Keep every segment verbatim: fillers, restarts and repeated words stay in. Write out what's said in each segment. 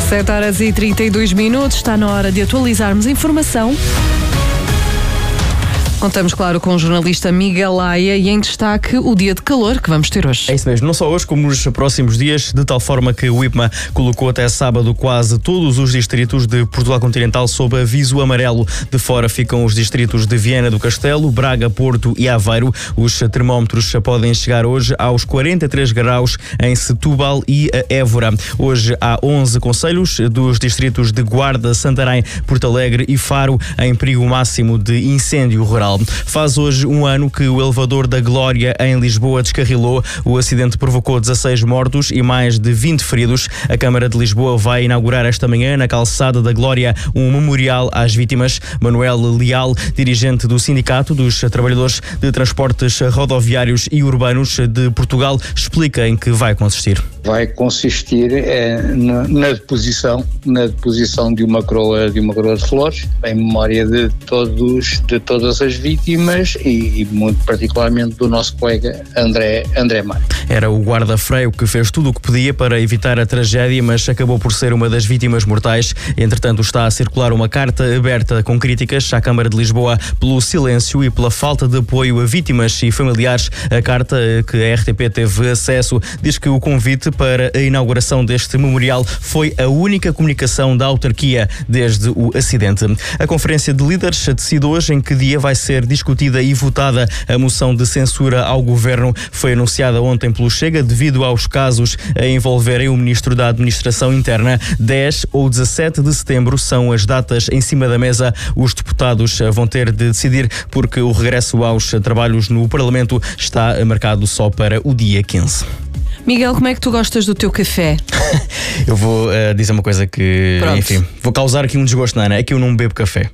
sete horas e trinta e dois minutos, está na hora de atualizarmos a informação. Contamos, claro, com o jornalista Miguel Laia e em destaque o dia de calor que vamos ter hoje. É isso mesmo, não só hoje, como nos próximos dias, de tal forma que o I P M A colocou até sábado quase todos os distritos de Portugal Continental sob aviso amarelo. De fora ficam os distritos de Viana do Castelo, Braga, Porto e Aveiro. Os termómetros podem chegar hoje aos quarenta e três graus em Setúbal e Évora. Hoje há onze concelhos dos distritos de Guarda, Santarém, Porto Alegre e Faro em perigo máximo de incêndio rural. Faz hoje um ano que o elevador da Glória em Lisboa descarrilou. O acidente provocou dezasseis mortos e mais de vinte feridos. A Câmara de Lisboa vai inaugurar esta manhã, na calçada da Glória, um memorial às vítimas. Manuel Leal, dirigente do Sindicato dos Trabalhadores de Transportes Rodoviários e Urbanos de Portugal, explica em que vai consistir. Vai consistir é, na, na deposição, na deposição de uma coroa, de uma coroa de flores, em memória de todos, de todas as vítimas e, e muito particularmente do nosso colega André, André Mar. Era o guarda-freio que fez tudo o que podia para evitar a tragédia, mas acabou por ser uma das vítimas mortais. Entretanto, está a circular uma carta aberta com críticas à Câmara de Lisboa pelo silêncio e pela falta de apoio a vítimas e familiares. A carta, que a R T P teve acesso, diz que o convite para a inauguração deste memorial foi a única comunicação da autarquia desde o acidente. A Conferência de Líderes decide hoje em que dia vai ser discutida e votada a moção de censura ao Governo. Foi anunciada ontem pelo Chega devido aos casos a envolverem o Ministro da Administração Interna. dez ou dezassete de setembro são as datas em cima da mesa. Os deputados vão ter de decidir porque o regresso aos trabalhos no Parlamento está marcado só para o dia quinze. Miguel, como é que tu gostas do teu café? Eu vou uh, dizer uma coisa que, Pronto. enfim, vou causar aqui um desgosto na Ana, é que eu não bebo café.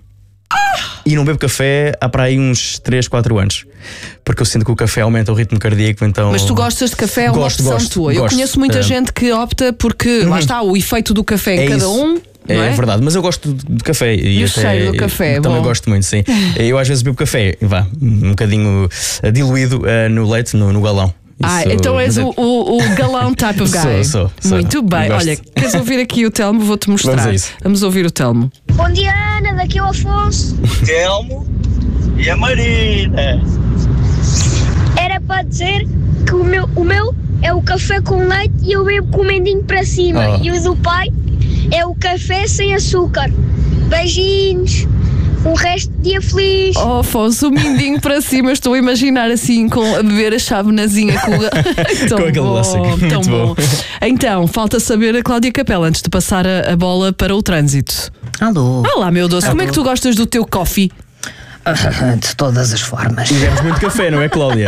E não bebo café há para aí uns três, quatro anos. Porque eu sinto que o café aumenta o ritmo cardíaco, então... Mas tu gostas de café, é uma gosto, opção gosto, tua. Eu gosto. conheço muita Uh, gente que opta porque, lá está, o efeito do café em É cada isso. um. É, não é? é verdade, mas eu gosto de, de café. E o cheiro do café, eu, também bom. gosto muito, sim. Eu às vezes bebo café, vá, um bocadinho uh, diluído uh, no leite, no, no galão. Ah, Isso, então és mas é- o, o, o galão type of guy. Sou, sou, sou. Muito bem. Gosto. Olha, queres ouvir aqui o Telmo? Vou-te mostrar. Vamos a isso. Vamos ouvir o Telmo. Bom dia, Ana, daqui é o Afonso. Telmo e a Marina. Era para dizer que o meu, o meu é o café com leite e eu bebo com o mendinho para cima. Oh. E o do pai é o café sem açúcar. Beijinhos. Um resto de dia feliz. Oh, Afonso, o mindinho para cima. Estou a imaginar assim, com, a beber a chavenazinha com, o... tão Com aquele bom, laço aqui. tão Muito bom. bom. Então, falta saber a Cláudia Capela antes de passar a, a bola para o trânsito. Alô? Olá, meu doce, como é que tu gostas do teu coffee? De todas as formas. E bebes muito café, não é, Cláudia?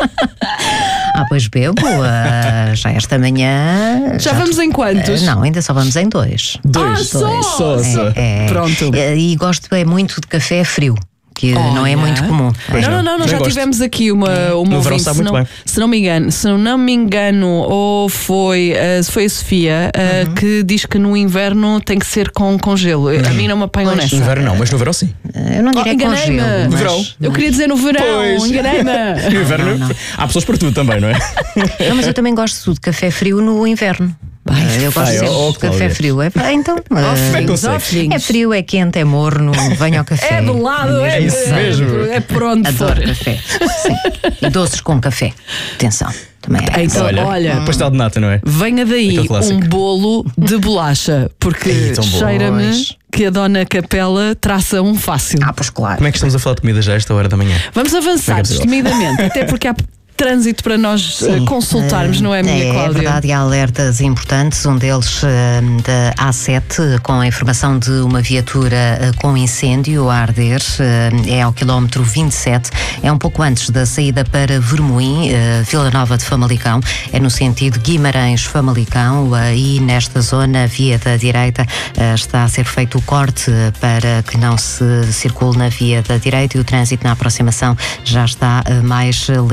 Ah, pois bebo. ah, já esta manhã. Já vamos em quantos? Ah, não, ainda só vamos em dois. Dois. Ah, só? Só, só. É, é. Pronto. É, E gosto é muito de café frio, que não é Olha. muito comum. Pois Não, não, não, nós Bem já gosto. tivemos aqui uma, uma No verão ouvinte, sabe se, muito não, bem. se não me engano, se não me engano, ou foi, uh, foi a Sofia uh, Uhum. que diz que no inverno tem que ser com, com gelo. A mim não me apanham nessa. No inverno não, mas no verão sim. Ah, Eu não Oh, diria com enganei-me. gelo. No mas- verão. Eu queria dizer no verão, Pois. enganei-me. No inverno não, não. há pessoas para tudo também, não é? Não, mas eu também gosto de café frio no inverno. eu gosto ai, sempre oh, de café Cláudia. frio. É, pá, então, ah, Filhos, ó, consegue? filhos. é frio, é quente, é morno, venha ao café. É do lado, é, É isso é, mesmo. é por onde for. Adoro café. Sim. E doces com café. Atenção, também é. Então, olha, Olha, pastel de nata, não é? venha daí Aquele clássico. um bolo de bolacha, porque Ai, tão bom. cheira-me Pois. que a Dona Capela traça um fácil. Ah, pois claro. Como é que estamos a falar de comida já a esta hora da manhã? Vamos avançar Como é que é possível? destemidamente, até porque há trânsito para nós eh, consultarmos, não é, minha É, Cláudia? é verdade, há alertas importantes, um deles eh, da A sete, com a informação de uma viatura eh, com incêndio a arder, eh, é ao quilómetro vinte e sete, é um pouco antes da saída para Vermoim, eh, Vila Nova de Famalicão, é no sentido Guimarães-Famalicão, eh, e nesta zona, via da direita, eh, está a ser feito o corte eh, para que não se circule na via da direita e o trânsito na aproximação já está eh, mais lento.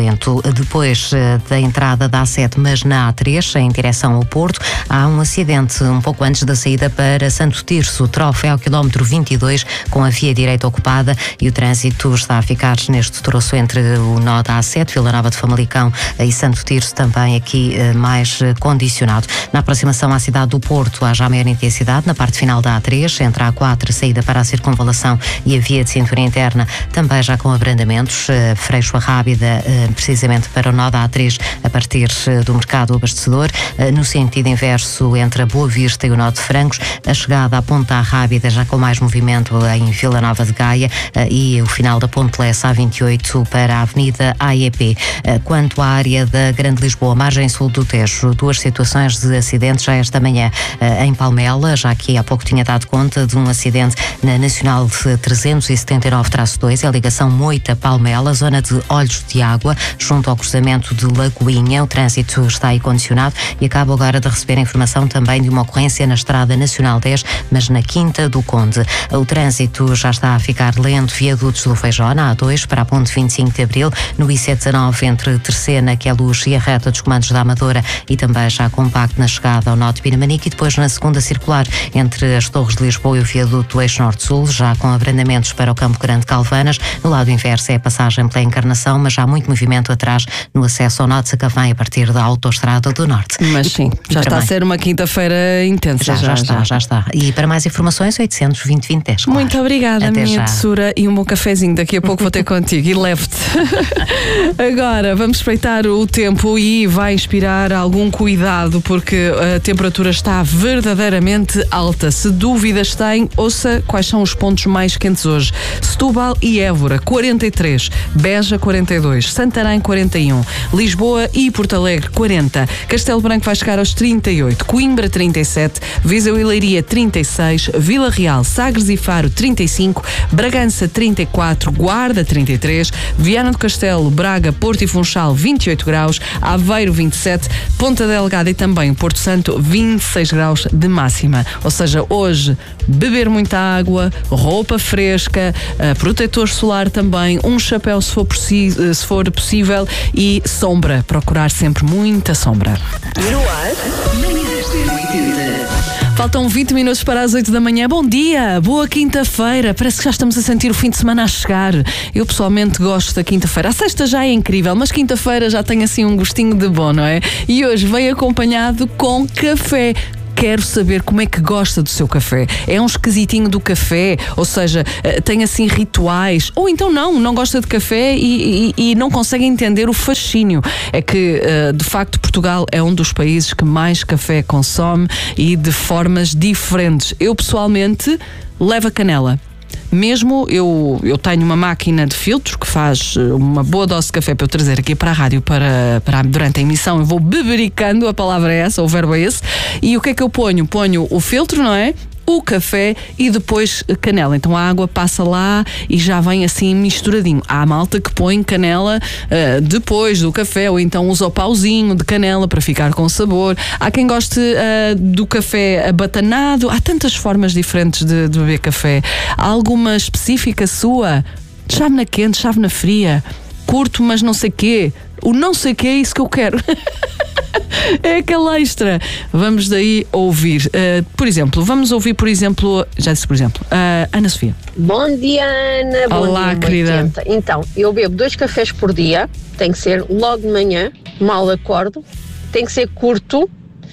depois da entrada da A sete, mas na A três, em direção ao Porto, há um acidente um pouco antes da saída para Santo Tirso. O troféu quilómetro vinte e dois, com a via direita ocupada, e o trânsito está a ficar neste troço entre o nó da A sete, Vila Nova de Famalicão e Santo Tirso, também aqui mais condicionado. Na aproximação à cidade do Porto, há já maior intensidade na parte final da A três, entre a A quatro, saída para a circunvalação, e a via de cintura interna, também já com abrandamentos. Freixo a Rábida, precisamente para o nó da A três, a partir do mercado abastecedor. No sentido inverso, entre a Boa Vista e o nó de Francos, a chegada à Ponta Rábida, já com mais movimento em Vila Nova de Gaia, e o final da Ponte Lessa A vinte e oito para a Avenida A E P. Quanto à área da Grande Lisboa, margem sul do Tejo, duas situações de acidentes já esta manhã em Palmela, já que há pouco tinha dado conta de um acidente na Nacional trezentos e setenta e nove traço dois, é a ligação Moita-Palmela, zona de Olhos de Água, junto ao cruzamento de Lagoinha. O trânsito está aí condicionado, e acabo agora de receber a informação também de uma ocorrência na Estrada Nacional dez, mas na Quinta do Conde. O trânsito já está a ficar lento, viadutos do Feijó, na A dois, para a ponte vinte e cinco de Abril, no I C dezanove, entre Terceira, que é a luz, e a reta dos comandos da Amadora, e também já compacto na chegada ao nó de Pinamanique, e depois na segunda circular, entre as Torres de Lisboa e o viaduto do Eixo Norte-Sul, já com abrandamentos para o Campo Grande Calvanas. No lado inverso é a passagem pela Encarnação, mas já há muito movimento atrás no acesso ao nó de Sacavém, a partir da Autoestrada do Norte. Mas e, sim, e já está mais. a ser uma quinta-feira intensa. Já, já, já está, já. já está. E para mais informações, oitocentos, vinte, vinte, dez. Claro. Muito obrigada, Até minha já. tesoura, e um bom cafezinho. Daqui a pouco vou ter contigo e levo-te. Agora vamos espreitar o tempo, e vai inspirar algum cuidado, porque a temperatura está verdadeiramente alta. Se dúvidas tem, ouça quais são os pontos mais quentes hoje. Setúbal e Évora, quarenta e três. Beja, quarenta e dois. Santarém, quarenta e um. Lisboa e Porto Alegre, quarenta. Castelo Branco vai chegar aos trinta e oito. Coimbra, trinta e sete. Viseu e Leiria, trinta e seis. Vila Real, Sagres e Faro, trinta e cinco. Bragança, trinta e quatro. Guarda, trinta e três. Viana do Castelo, Braga, Porto e Funchal, vinte e oito graus. Aveiro, vinte e sete. Ponta Delgada e também Porto Santo, vinte e seis graus de máxima. Ou seja, hoje, beber muita água, roupa fresca, uh, protetor solar também, um chapéu se for, possi- se for possível, e sombra. Procurar sempre muita sombra. Faltam vinte minutos para as oito da manhã. Bom dia, boa quinta-feira. Parece que já estamos a sentir o fim de semana a chegar. Eu pessoalmente gosto da quinta-feira. A sexta já é incrível, mas quinta-feira já tem assim um gostinho de bom, não é? E hoje vem acompanhado com café. Quero saber como é que gosta do seu café. É um esquisitinho do café? Ou seja, tem assim rituais? Ou então não, não gosta de café e, e, e não consegue entender o fascínio. É que, de facto, Portugal é um dos países que mais café consome, e de formas diferentes. Eu, pessoalmente, levo a canela. Mesmo eu, eu tenho uma máquina de filtro que faz uma boa dose de café para eu trazer aqui para a rádio para, para durante a emissão. Eu vou bebericando, a palavra é essa, o verbo é esse. E o que é que eu ponho? Ponho o filtro, não é? O café e depois canela. Então a água passa lá e já vem assim misturadinho. Há malta que põe canela uh, depois do café, ou então usa o pauzinho de canela para ficar com sabor. Há quem goste uh, do café abatanado. Há tantas formas diferentes de, de beber café. Há alguma específica sua? Chávena quente, chávena fria? Curto, mas não sei quê. O não sei quê é isso que eu quero. É aquela extra. Vamos daí ouvir. Uh, por exemplo, vamos ouvir, por exemplo, já disse por exemplo, uh, Ana Sofia. Bom dia, Ana. Bom Olá, dia, querida. oitenta. Então, eu bebo dois cafés por dia. Tem que ser logo de manhã, mal acordo. Tem que ser curto.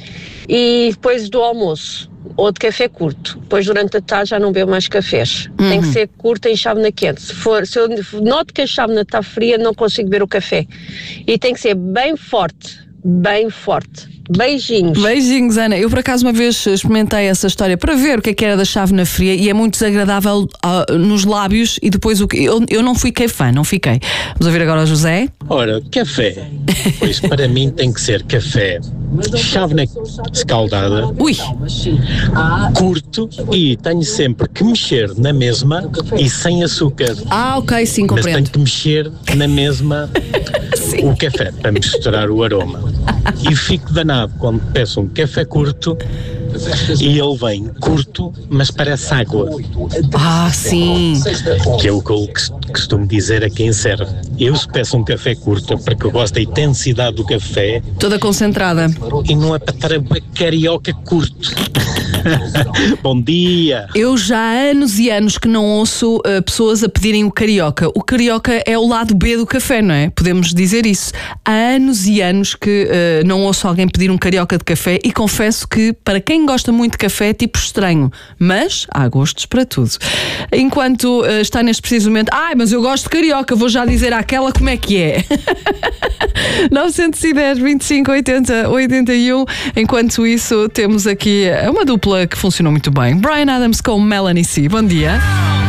E depois do almoço, outro café curto. Depois, durante a tarde, já não bebo mais cafés. Uhum. Tem que ser curto em chávena quente. Se, for, se eu noto que a chávena está fria, não consigo beber o café. E tem que ser bem forte. Bem forte. Beijinhos. Beijinhos, Ana. Eu, por acaso, uma vez experimentei essa história para ver o que é que era da chávena fria, e é muito desagradável uh, nos lábios, e depois o que eu, eu não fiquei fã, não fiquei. Vamos ouvir agora o José. Ora, café. Pois para mim tem que ser café, chávena escaldada, Ui. curto, e tenho sempre que mexer na mesma e sem açúcar. Ah, ok, sim, Mas compreendo. tenho que mexer na mesma o café para misturar o aroma. E fico danado quando peço um café curto e ele vem curto, mas parece água. Ah, sim. Que é o que eu costumo dizer a quem serve. Eu se peço um café curto, porque eu gosto da intensidade do café. Toda concentrada. E não é para estar a beber carioca curto. Bom dia. Eu já há anos e anos que não ouço uh, pessoas a pedirem o carioca. O carioca é o lado B do café, não é? Podemos dizer isso. Há anos e anos que uh, não ouço alguém pedir um carioca de café e confesso que para quem gosta muito de café é tipo estranho. Mas há gostos para tudo. Enquanto uh, está neste preciso momento, ai, mas eu gosto de carioca, vou já dizer àquela como é que é. nove um zero, vinte e cinco, oitenta, oitenta e um. Enquanto isso, temos aqui uma dupla que funcionou muito bem. Bryan Adams com Melanie C. Bom dia.